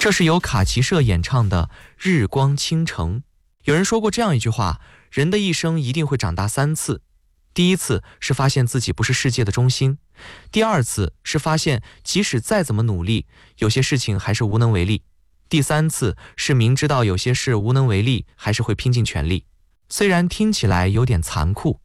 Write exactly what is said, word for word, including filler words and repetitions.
这是由卡奇社演唱的《日光倾城》。有人说过这样一句话，人的一生一定会长大三次。第一次是发现自己不是世界的中心，第二次是发现即使再怎么努力，有些事情还是无能为力，第三次是明知道有些事无能为力，还是会拼尽全力。虽然听起来有点残酷，